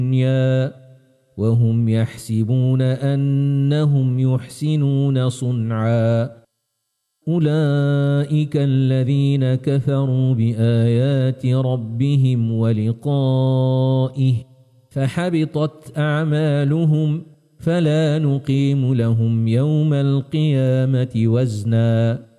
الدنيا وهم يحسبون أنهم يحسنون صنعا أولئك الذين كفروا بآيات ربهم ولقائه فحبطت أعمالهم فلا نقيم لهم يوم القيامة وزنا